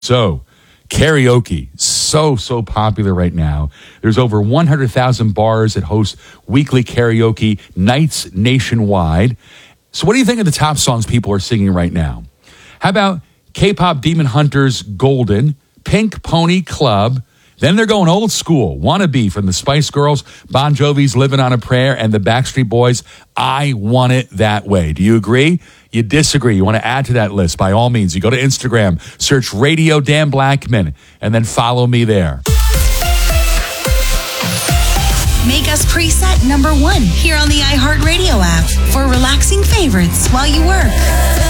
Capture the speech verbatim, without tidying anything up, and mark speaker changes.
Speaker 1: So, karaoke, so, so popular right now. There's over one hundred thousand bars that host weekly karaoke nights nationwide. So what do you think of the top songs people are singing right now? How about K-pop Demon Hunters Golden, Pink Pony Club? Then they're going old school. Wannabe from the Spice Girls, Bon Jovi's Living on a Prayer, and the Backstreet Boys, I Want It That Way. Do you agree? You disagree? You want to add to that list? By all means, you go to Instagram, search Radio Dan Blackman, and then follow me there.
Speaker 2: Make us preset number one here on the iHeartRadio app for relaxing favorites while you work.